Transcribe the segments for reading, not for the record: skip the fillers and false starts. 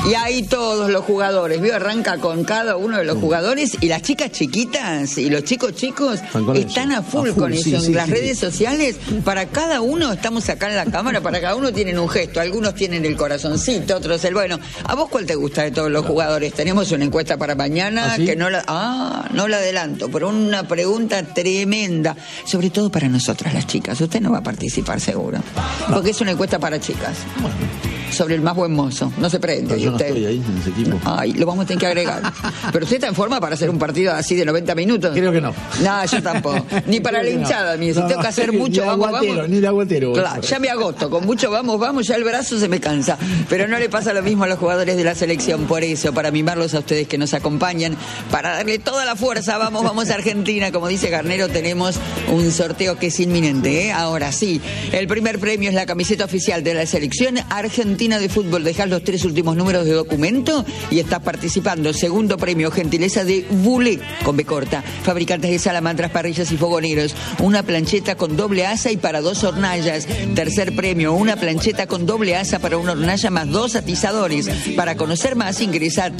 Y ahí todos los jugadores, ¿vio? Arranca con cada uno de los jugadores y las chicas chiquitas y los chicos están a full con eso. En las redes sociales, para cada uno, estamos acá en la cámara, para cada uno tienen un gesto. Algunos tienen el corazoncito, otros el bueno. ¿A vos cuál te gusta de todos los jugadores? Tenemos una encuesta para mañana que no la adelanto, pero una pregunta tremenda, sobre todo para nosotras las chicas. Usted no va a participar seguro, porque es una encuesta para chicas. Sobre el más buen mozo, no se prende. Pero yo no estoy ahí en ese equipo. Ay, lo vamos a tener que agregar. Pero usted está en forma para hacer un partido así de 90 minutos. Creo que no. No, yo tampoco. Ni para la hinchada, mire. Si tengo que hacer mucho, vamos. Ni de aguatero. Claro, ya me agoto. Con mucho vamos, ya el brazo se me cansa. Pero no le pasa lo mismo a los jugadores de la selección. Por eso, para mimarlos a ustedes que nos acompañan, para darle toda la fuerza, vamos a Argentina. Como dice Garnero, tenemos un sorteo que es inminente, ¿eh? Ahora sí. El primer premio es la camiseta oficial de la selección argentina de fútbol. Dejás los 3 últimos números de documento y estás participando. Segundo premio, gentileza de Bulé, con B corta, fabricantes de salamandras, parrillas y fogoneros, una plancheta con doble asa y para 2 hornallas. Tercer premio, una plancheta con doble asa para una hornalla más 2 atizadores. Para conocer más, ingresa a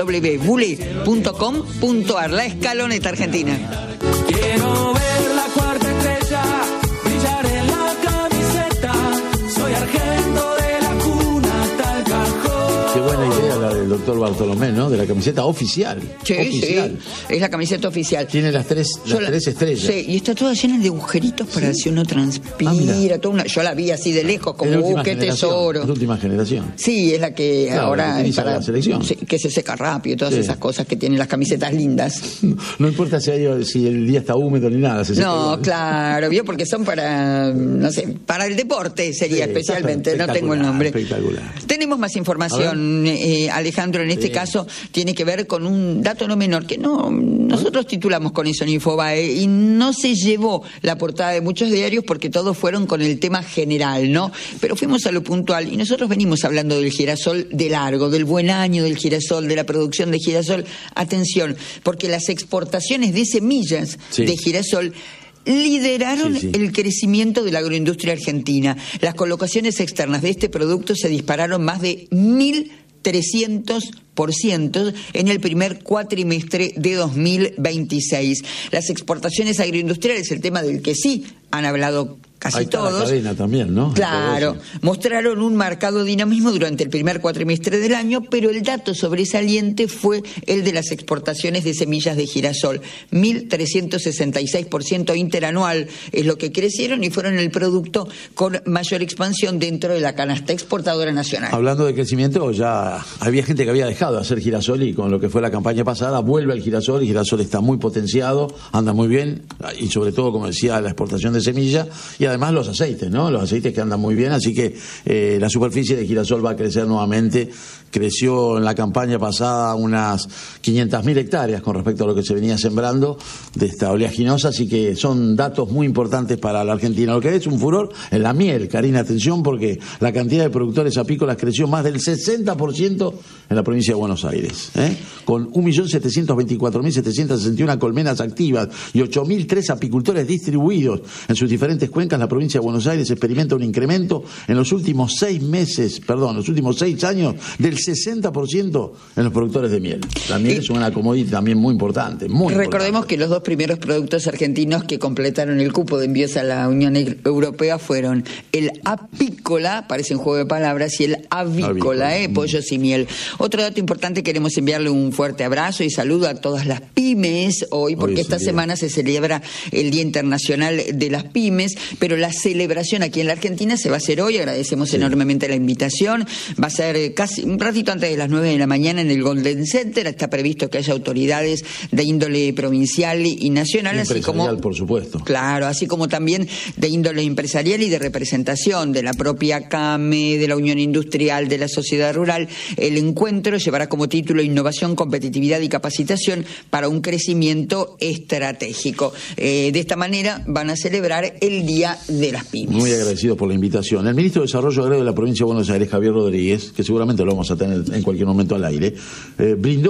www.bule.com.ar. La escaloneta argentina. Quiero ver la cuarta estrella brillar en la camiseta. Soy argento de la cuna hasta el cajón. Qué buena idea la del doctor Bartolomé, ¿no? De la camiseta oficial. Sí, oficial. sí, es la camiseta oficial. Tiene las tres estrellas. Sí, y está toda llena de agujeritos para si uno transpira. Yo la vi así de lejos, como qué tesoro. Es la última generación. Sí, es la que ahora es para la selección. Sí, que se seca rápido, todas esas cosas que tienen las camisetas lindas. No importa si el día está húmedo ni nada. No, claro, vio, porque son para, no sé, para el deporte sería especialmente, no tengo el nombre. Espectacular. Tenemos más información, Alejandro, en este caso tiene que ver con un dato no menor, que nosotros titulamos con eso en Infobae, y no se llevó la portada de muchos diarios porque todos fueron con el tema general, ¿no? Pero fuimos a lo puntual, y nosotros venimos hablando del girasol de largo, del buen año del girasol, de la producción de girasol. Atención, porque las exportaciones de semillas de girasol lideraron el crecimiento de la agroindustria argentina. Las colocaciones externas de este producto se dispararon más de 1.300% en el primer cuatrimestre de 2026. Las exportaciones agroindustriales, el tema del que sí han hablado casi todos. La cadena también, ¿no? Claro, mostraron un marcado dinamismo durante el primer cuatrimestre del año, pero el dato sobresaliente fue el de las exportaciones de semillas de girasol. 1.366% interanual es lo que crecieron y fueron el producto con mayor expansión dentro de la canasta exportadora nacional. Hablando de crecimiento, ya había gente que había dejado de hacer girasol y con lo que fue la campaña pasada vuelve el girasol, y girasol está muy potenciado, anda muy bien, y sobre todo, como decía, la exportación de semilla y además los aceites, ¿no? Los aceites que andan muy bien, así que la superficie de girasol va a crecer nuevamente. Creció en la campaña pasada unas 500.000 hectáreas con respecto a lo que se venía sembrando de esta oleaginosa, así que son datos muy importantes para la Argentina. Lo que es un furor en la miel, Karina, atención, porque la cantidad de productores apícolas creció más del 60% en la provincia de Buenos Aires, con 1.724.761 colmenas activas y 8.003 apicultores distribuidos en sus diferentes cuencas. La provincia de Buenos Aires experimenta un incremento en los últimos 6 años del 60% en los productores de miel. La miel es una commodity también muy importante. Recordemos que los 2 primeros productos argentinos que completaron el cupo de envíos a la Unión Europea fueron el apícola, parece un juego de palabras, y el avícola, pollos y miel. Otro dato importante, queremos enviarle un fuerte abrazo y saludo a todas las pymes hoy, porque esta semana se celebra el Día Internacional de las Pymes, pero la celebración aquí en la Argentina se va a hacer hoy. Agradecemos enormemente la invitación. Va a ser casi un ratito antes de las 9 de la mañana en el Golden Center. Está previsto que haya autoridades de índole provincial y nacional, así como, por supuesto. Claro, así como también de índole empresarial y de representación de la propia CAME, de la Unión Industrial, de la Sociedad Rural. El encuentro llevará como título Innovación, Competitividad y Capacitación para un crecimiento estratégico. De esta manera van a celebrar el Día de las Pymes. Muy agradecido por la invitación. El ministro de Desarrollo Agrario de la provincia de Buenos Aires, Javier Rodríguez, que seguramente lo vamos a tener en cualquier momento al aire, brindó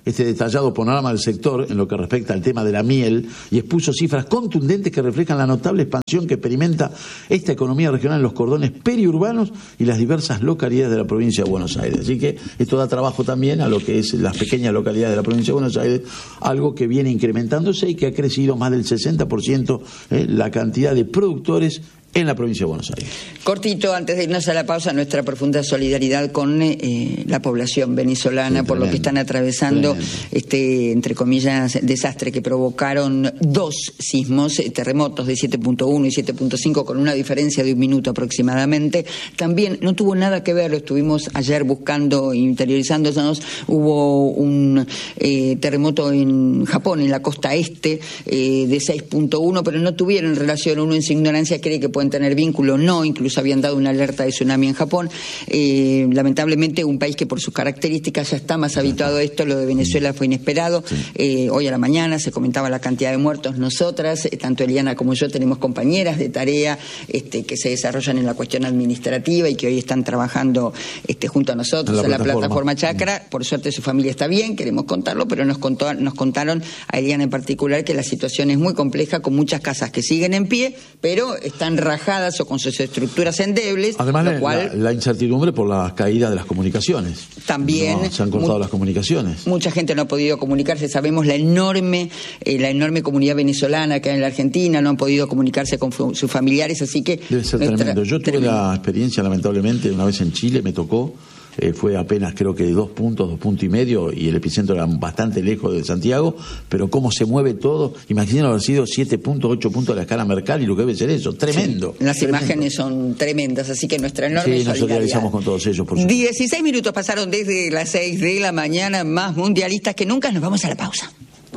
este detallado panorama del sector en lo que respecta al tema de la miel y expuso cifras contundentes que reflejan la notable expansión que experimenta esta economía regional en los cordones periurbanos y las diversas localidades de la provincia de Buenos Aires. Así que esto da trabajo también a lo que es las pequeñas localidades de la provincia de Buenos Aires, algo que viene incrementándose y que ha crecido más del 60% la cantidad de productores en la provincia de Buenos Aires. Cortito, antes de irnos a la pausa, nuestra profunda solidaridad con la población venezolana, por lo que están atravesando este, entre comillas, desastre que provocaron 2 sismos, terremotos de 7.1 y 7.5 con una diferencia de 1 minuto aproximadamente. También no tuvo nada que ver, lo estuvimos ayer buscando, interiorizándonos, hubo un terremoto en Japón, en la costa este, de 6.1, pero no tuvieron relación, uno en su ignorancia cree que pueden tener vínculo, no, incluso habían dado una alerta de tsunami en Japón. Lamentablemente un país que por sus características ya está más habituado a esto, lo de Venezuela fue inesperado. Hoy a la mañana se comentaba la cantidad de muertos. Nosotras, tanto Eliana como yo, tenemos compañeras de tarea que se desarrollan en la cuestión administrativa y que hoy están trabajando junto a nosotros en la plataforma Chacra. Por suerte su familia está bien, queremos contarlo, pero nos contaron a Eliana en particular que la situación es muy compleja, con muchas casas que siguen en pie, pero están rajadas o con sus estructuras endebles. Además, lo cual, la incertidumbre por la caída de las comunicaciones. También. Se han cortado las comunicaciones. Mucha gente no ha podido comunicarse. Sabemos la enorme comunidad venezolana que hay en la Argentina, no han podido comunicarse con sus familiares, así que... Debe ser tremendo. Yo tuve la experiencia, lamentablemente, una vez en Chile, me tocó. Fue apenas creo que 2 puntos y medio, y el epicentro era bastante lejos de Santiago, pero cómo se mueve todo. Imaginen haber sido 7 puntos, 8 puntos de la escala Mercalli, lo que debe ser eso, tremendo. Sí, las tremendo. Imágenes son tremendas, así que nuestra enorme solidaridad. Nos solidarizamos con todos ellos, por supuesto. 16 minutos pasaron desde las 6 de la mañana, más mundialistas que nunca. Nos vamos a la pausa.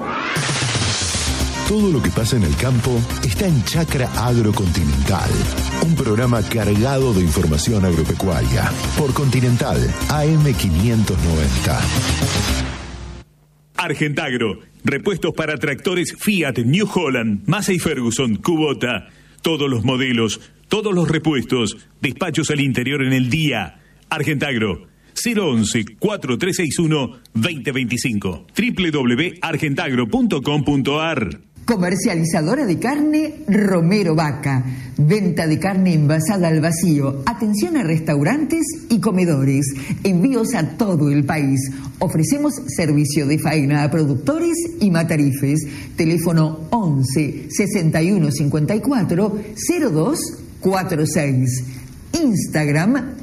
Todo lo que pasa en el campo está en Chacra Agrocontinental, un programa cargado de información agropecuaria por Continental AM 590. Argentagro, repuestos para tractores Fiat, New Holland, Massey Ferguson, Kubota, todos los modelos, todos los repuestos, despachos al interior en el día. Argentagro, 011-4361-2025, www.argentagro.com.ar. Comercializadora de carne Romero Vaca. Venta de carne envasada al vacío. Atención a restaurantes y comedores. Envíos a todo el país. Ofrecemos servicio de faena a productores y matarifes. Teléfono 11 61 54 0246. Instagram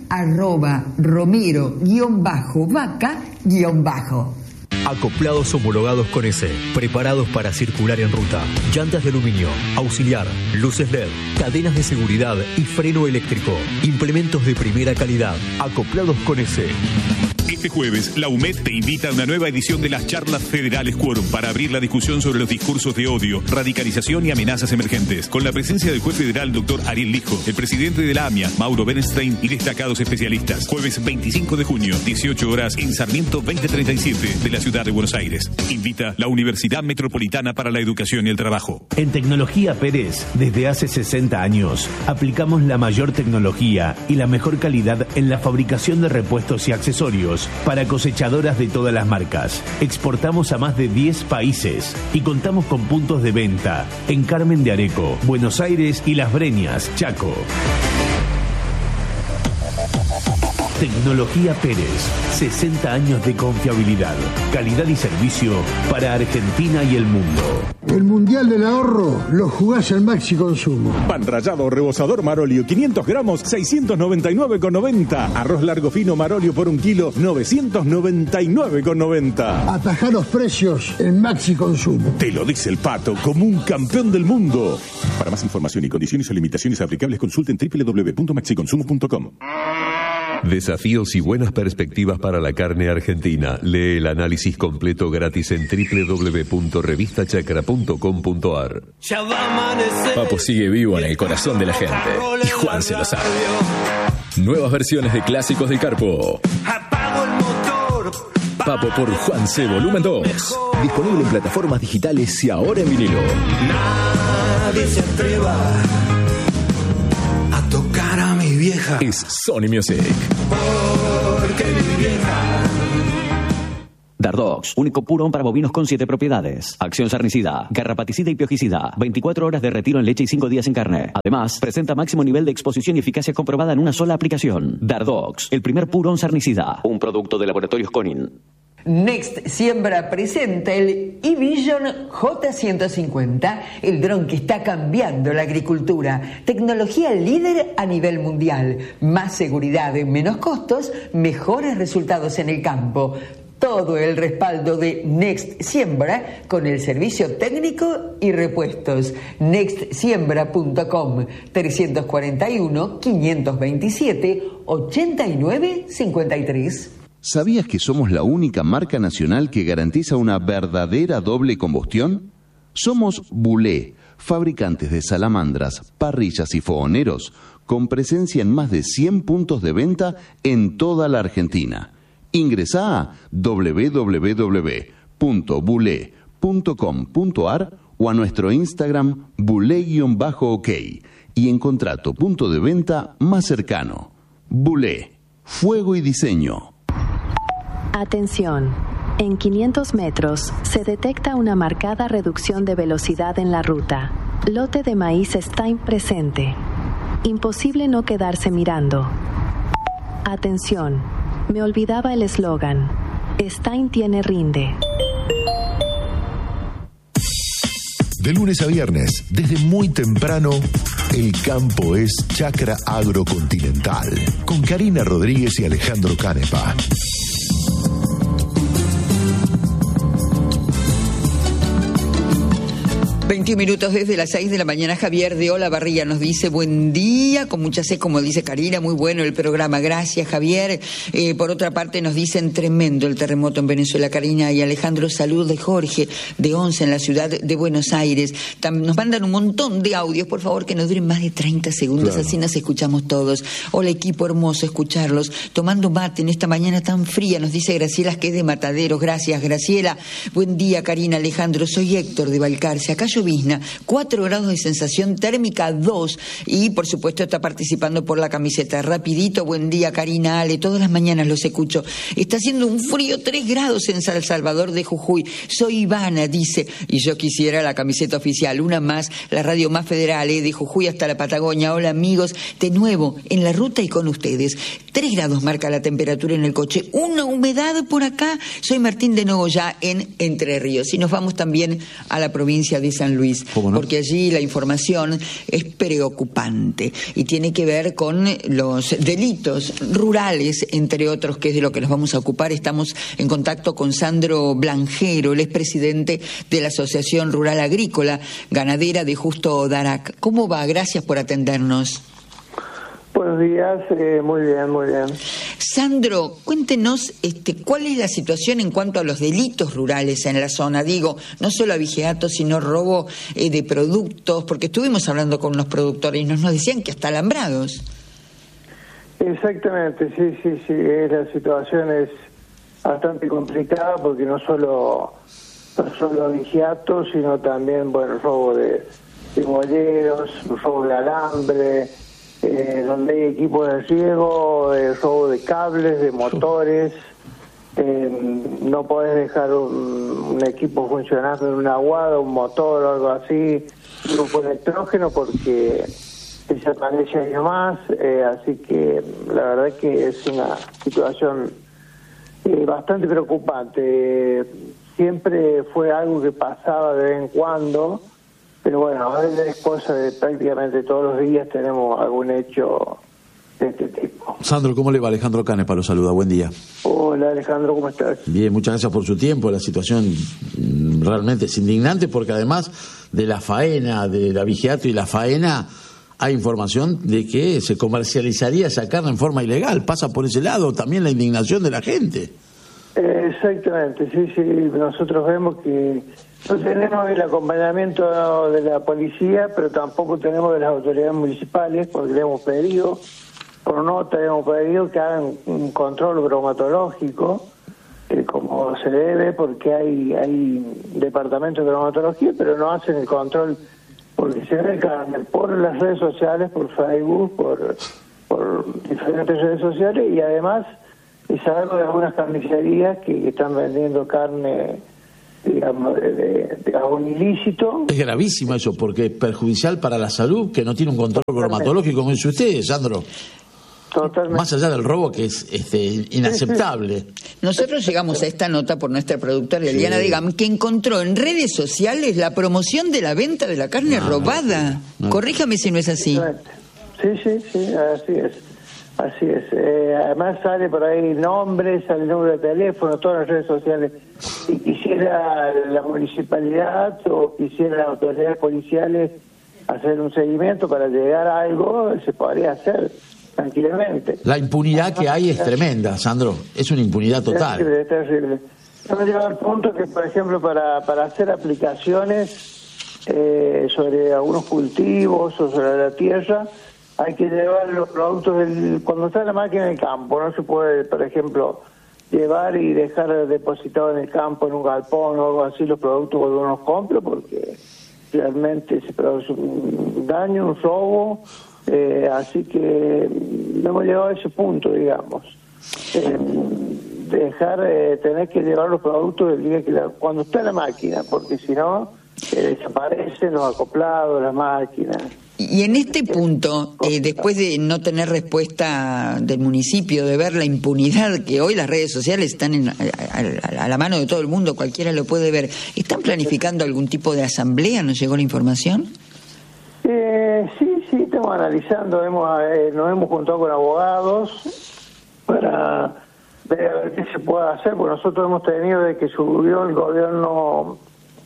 @Romero_Vaca_. Acoplados homologados con S, preparados para circular en ruta, llantas de aluminio, auxiliar, luces LED, cadenas de seguridad y freno eléctrico, implementos de primera calidad, acoplados con S. Este jueves, la UMED te invita a una nueva edición de las Charlas Federales Quórum para abrir la discusión sobre los discursos de odio, radicalización y amenazas emergentes, con la presencia del juez federal Dr. Ariel Lijo, el presidente de la AMIA, Mauro Bernstein, y destacados especialistas. Jueves 25 de junio, 18 horas, en Sarmiento 2037 de la ciudad de Buenos Aires. Invita la Universidad Metropolitana para la Educación y el Trabajo. En Tecnología Pérez, desde hace 60 años, aplicamos la mayor tecnología y la mejor calidad en la fabricación de repuestos y accesorios para cosechadoras de todas las marcas. Exportamos a más de 10 países y contamos con puntos de venta en Carmen de Areco, Buenos Aires y Las Breñas, Chaco. Tecnología Pérez, 60 años de confiabilidad, calidad y servicio para Argentina y el mundo. El Mundial del Ahorro lo jugás en Maxi Consumo. Pan rallado rebosador Marolio, 500 gramos, 699,90. Arroz largo fino Marolio por 1 kilo, 999,90. Atajá los precios en Maxi Consumo. Te lo dice el Pato, como un campeón del mundo. Para más información y condiciones o limitaciones aplicables, consulten www.maxiconsumo.com. Desafíos y buenas perspectivas para la carne argentina. Lee el análisis completo gratis en www.revistachacra.com.ar. Papo sigue vivo en el corazón de la gente y Juan se lo sabe. Nuevas versiones de clásicos del Carpo. Papo por Juan C. Volumen 2. Disponible en plataformas digitales y ahora en vinilo. Nadie se atreva a tocar a mi vieja. Es Sony Music. Porque mi vieja. Dar Dardox, único purón para bovinos con 7 propiedades. Acción sarnicida, garrapaticida y piojicida. 24 horas de retiro en leche y 5 días en carne. Además, presenta máximo nivel de exposición y eficacia comprobada en una sola aplicación. Dardox, el primer purón sarnicida. Un producto de Laboratorios Conin. Next Siembra presenta el eVision J150, el dron que está cambiando la agricultura. Tecnología líder a nivel mundial. Más seguridad, menos costos, mejores resultados en el campo. Todo el respaldo de Next Siembra con el servicio técnico y repuestos. Nextsiembra.com 341-527-8953. ¿Sabías que somos la única marca nacional que garantiza una verdadera doble combustión? Somos Bulé, fabricantes de salamandras, parrillas y fogoneros, con presencia en más de 100 puntos de venta en toda la Argentina. Ingresá a www.bulé.com.ar o a nuestro Instagram bulé_ok y encontrá tu punto de venta más cercano. Bulé, fuego y diseño. Atención. En 500 metros se detecta una marcada reducción de velocidad en la ruta. Lote de maíz Stein presente. Imposible no quedarse mirando. Atención. Me olvidaba el eslogan. Stein tiene rinde. De lunes a viernes, desde muy temprano, el campo es Chacra Agrocontinental, con Karina Rodríguez y Alejandro Canepa. 21 minutos desde las 6 de la mañana. Javier de Olavarría nos dice buen día, con mucha sed, como dice Karina, muy bueno el programa, gracias Javier. Por otra parte nos dicen tremendo el terremoto en Venezuela. Karina y Alejandro, salud de Jorge de 11 en la ciudad de Buenos Aires. Nos mandan un montón de audios, por favor que nos duren más de 30 segundos, claro. Así nos escuchamos todos. Hola equipo, hermoso escucharlos, tomando mate en esta mañana tan fría, nos dice Graciela, que es de Mataderos. Gracias Graciela. Buen día Karina, Alejandro, soy Héctor de Balcarce. Acá llovizna, 4 grados de sensación térmica 2 y por supuesto está participando por la camiseta. Rapidito, buen día Karina, Ale, todas las mañanas los escucho. Está haciendo un frío 3 grados en San Salvador de Jujuy. Soy Ivana, dice, y yo quisiera la camiseta oficial, una más, la radio más federal, de Jujuy hasta la Patagonia. Hola amigos, de nuevo en la ruta y con ustedes. 3 grados marca la temperatura en el coche, una humedad por acá. Soy Martín de Nogoyá en Entre Ríos y nos vamos también a la provincia de San Luis, ¿no? Porque allí la información es preocupante y tiene que ver con los delitos rurales, entre otros, que es de lo que nos vamos a ocupar. Estamos en contacto con Sandro Blangero, él es presidente de la Asociación Rural Agrícola Ganadera de Justo Darac. ¿Cómo va? Gracias por atendernos. Buenos días, muy bien, muy bien. Sandro, cuéntenos cuál es la situación en cuanto a los delitos rurales en la zona. Digo, no solo abigeato, sino robo de productos, porque estuvimos hablando con los productores y nos decían que hasta alambrados. Exactamente, sí, la situación es bastante complicada porque no solo abigeato, sino también, robo de molleros, robo de alambre, donde hay equipos de riego, robo de cables, de motores. No podés dejar un equipo funcionando en una aguada, un motor o algo así, un grupo de electrógeno, porque desaparece ahí nomás. Así que la verdad que es una situación bastante preocupante. Siempre fue algo que pasaba de vez en cuando, pero bueno, ahora es cosa de prácticamente todos los días tenemos algún hecho de este tipo. Sandro, ¿cómo le va? Alejandro Canepa lo saluda, buen día. Hola Alejandro, ¿cómo estás? Bien, muchas gracias por su tiempo. La situación realmente es indignante porque además de la faena, del abigeato y la faena, hay información de que se comercializaría esa carne en forma ilegal. Pasa por ese lado también la indignación de la gente. Exactamente, sí, nosotros vemos que no tenemos el acompañamiento de la policía, pero tampoco tenemos de las autoridades municipales, porque le hemos pedido, por nota, le hemos pedido que hagan un control bromatológico, como se debe, porque hay departamentos de bromatología, pero no hacen el control, porque se ve carne por las redes sociales, por Facebook, por diferentes redes sociales, y además y sabemos de algunas carnicerías que están vendiendo carne, digamos, de algún ilícito. Es gravísimo eso, porque es perjudicial para la salud, que no tiene un control bromatológico, como dice usted, Sandro. Totalmente. Más allá del robo, que es inaceptable. Nosotros llegamos a esta nota por nuestra productora Eliana Digam, que encontró en redes sociales la promoción de la venta de la carne robada. Corríjame si no es así. Sí, así es. Además sale por ahí nombres, sale el número de teléfono, todas las redes sociales. Si quisiera la municipalidad o quisiera las autoridades policiales hacer un seguimiento para llegar a algo, se podría hacer tranquilamente. La impunidad que hay es tremenda, Sandro. Es una impunidad total. Terrible. Hemos llegado al punto que, por ejemplo, para hacer aplicaciones sobre algunos cultivos o sobre la tierra, hay que llevar los productos cuando está la máquina en el campo. No se puede, por ejemplo, llevar y dejar depositado en el campo, en un galpón o algo así, los productos cuando uno los compra, porque realmente se produce un daño, un robo. Así que no hemos llegado a ese punto, digamos. Tener que llevar los productos del día cuando está la máquina, porque si no, desaparecen los acoplados, las máquinas. Y en este punto, después de no tener respuesta del municipio, de ver la impunidad que hoy las redes sociales están a la mano de todo el mundo, cualquiera lo puede ver, ¿están planificando algún tipo de asamblea? ¿Nos llegó la información? Sí, estamos analizando, nos hemos juntado con abogados para ver a ver qué se puede hacer, porque nosotros hemos tenido desde que subió el gobierno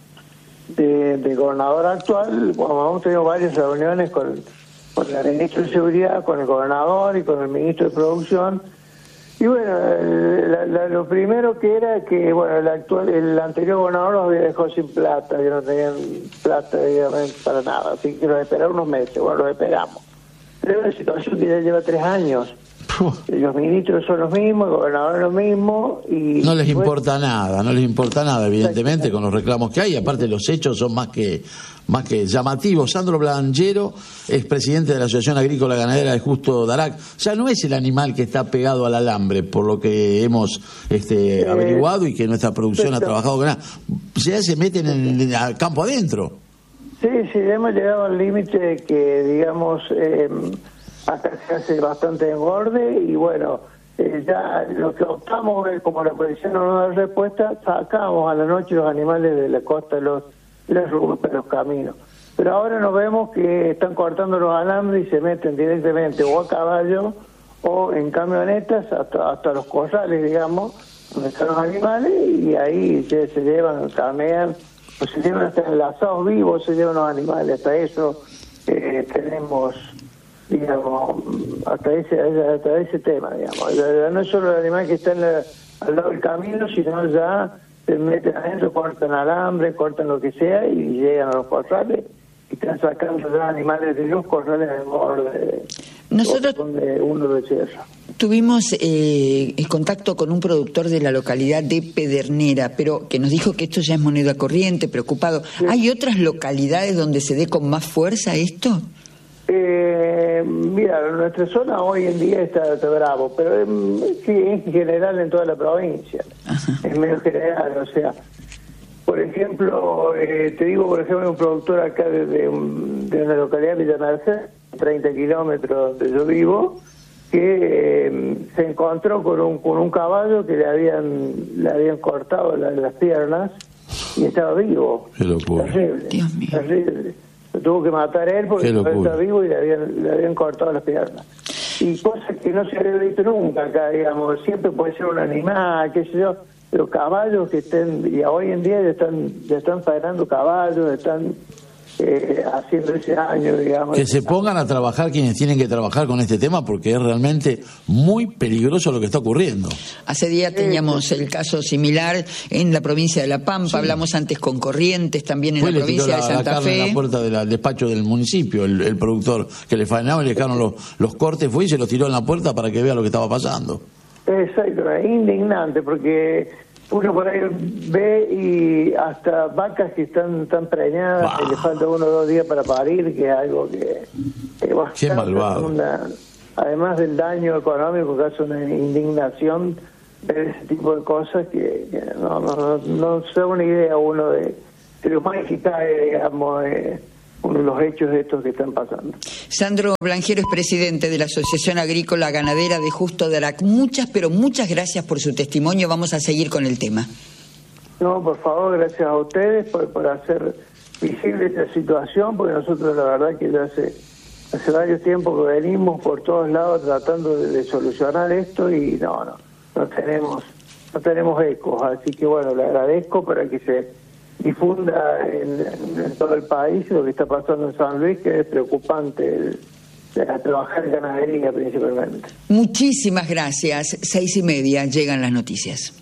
del gobernador actual, bueno, hemos tenido varias reuniones con el ministro de Seguridad, con el gobernador y con el ministro de Producción. Y bueno, lo primero que era que, bueno, el anterior gobernador los había dejado sin plata, que no tenían plata, digamos, para nada, así que los esperaron unos meses. Bueno, los esperamos. Pero es una situación que ya lleva 3 años. Los ministros son los mismos, el gobernador es lo mismo. Y no les importa nada, evidentemente, con los reclamos que hay. Aparte, los hechos son más que llamativos. Sandro Blangero es presidente de la Asociación Agrícola Ganadera de Justo Darac. Ya no es el animal que está pegado al alambre, por lo que hemos averiguado y que nuestra producción ha trabajado con él. Ya se meten al campo adentro. Sí, hemos llegado al límite que, digamos, acá se hace bastante engorde y bueno, ya lo que optamos, como la policía no nos da respuesta, sacamos a la noche los animales de la costa, las rutas, los caminos. Pero ahora nos vemos que están cortando los alambres y se meten directamente o a caballo o en camionetas hasta los corrales, digamos, donde están los animales, y ahí se llevan, camean, o se llevan hasta enlazados vivos, se llevan los animales, hasta eso tenemos, digamos, hasta ese tema, digamos. No es solo el animal que está al lado del camino, sino ya se meten adentro, cortan alambre, cortan lo que sea y llegan a los corrales y están sacando ya animales de los corrales del borde. Nosotros donde uno lo cierra. Tuvimos el contacto con un productor de la localidad de Pedernera, pero que nos dijo que esto ya es moneda corriente, preocupado. Sí. ¿Hay otras localidades donde se dé con más fuerza esto? Mira, nuestra zona hoy en día está bravo, pero sí, en general en toda la provincia. Ajá. Es medio general, o sea, por ejemplo, te digo, por ejemplo, un productor acá de una localidad de Villa Merced, 30 kilómetros donde yo vivo, que se encontró con un caballo que le habían cortado las piernas y estaba vivo. Qué locura. Terrible, Dios mío. Terrible. Lo tuvo que matar él porque estaba vivo y le habían cortado las piernas. Y cosas que no se había visto nunca acá, digamos. Siempre puede ser un animal, qué sé yo, pero caballos que estén, y hoy en día ya están faenando caballos, están haciendo ese año, digamos. Que se pongan a trabajar quienes tienen que trabajar con este tema, porque es realmente muy peligroso lo que está ocurriendo. Hace días teníamos el caso similar en la provincia de La Pampa, sí. Hablamos antes con Corrientes, también en la provincia de Santa Fe. En la puerta del despacho del municipio, el productor que le faenaba y le dejaron los cortes, fue y se los tiró en la puerta para que vea lo que estaba pasando. Exacto, es indignante porque uno por ahí ve y hasta vacas que están preñadas, que le falta 1 o 2 días para parir, que es algo que qué malvado. Además del daño económico, que hace una indignación ver ese tipo de cosas que no se da una idea uno de lo más que cae, digamos, uno de los hechos estos que están pasando. Sandro Blangiero es presidente de la Asociación Agrícola Ganadera de Justo de Arac. Muchas gracias por su testimonio. Vamos a seguir con el tema. No, por favor, gracias a ustedes por hacer visible esta situación, porque nosotros la verdad que ya hace varios tiempos que venimos por todos lados tratando de solucionar esto y no tenemos ecos. Así que bueno, le agradezco para que se difunda en todo el país lo que está pasando en San Luis, que es preocupante trabajar en ganadería principalmente. Muchísimas gracias. 6:30 llegan las noticias.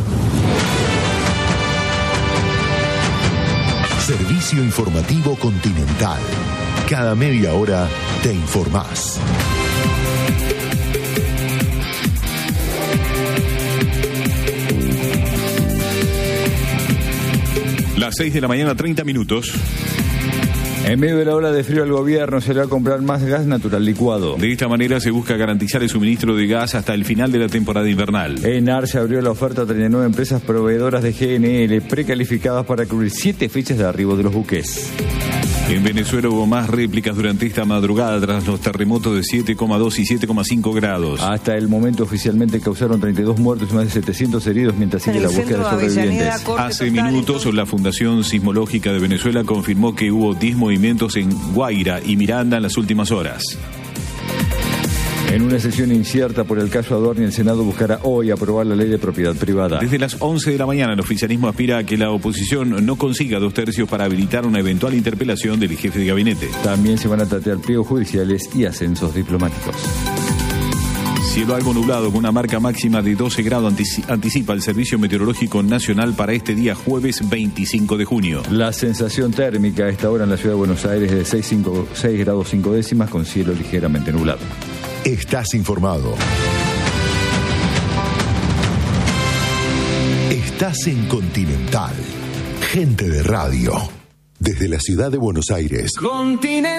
Servicio Informativo Continental. Cada media hora te informás. Las 6 de la mañana, 30 minutos. En medio de la ola de frío, el gobierno se le va a comprar más gas natural licuado. De esta manera se busca garantizar el suministro de gas hasta el final de la temporada invernal. ENAR se abrió la oferta a 39 empresas proveedoras de GNL precalificadas para cubrir 7 fechas de arribo de los buques. En Venezuela hubo más réplicas durante esta madrugada tras los terremotos de 7,2 y 7,5 grados. Hasta el momento oficialmente causaron 32 muertos y más de 700 heridos mientras sigue la búsqueda de sobrevivientes. Hace minutos la Fundación Sismológica de Venezuela confirmó que hubo 10 movimientos en Guaira y Miranda en las últimas horas. En una sesión incierta por el caso Adorni, el Senado buscará hoy aprobar la ley de propiedad privada. Desde las 11 de la mañana, el oficialismo aspira a que la oposición no consiga 2/3 para habilitar una eventual interpelación del jefe de gabinete. También se van a tratar pliegos judiciales y ascensos diplomáticos. Cielo algo nublado con una marca máxima de 12 grados anticipa el Servicio Meteorológico Nacional para este día jueves 25 de junio. La sensación térmica a esta hora en la ciudad de Buenos Aires es de 6 grados 5 décimas con cielo ligeramente nublado. Estás informado. Estás en Continental. Gente de radio. Desde la ciudad de Buenos Aires. Continental.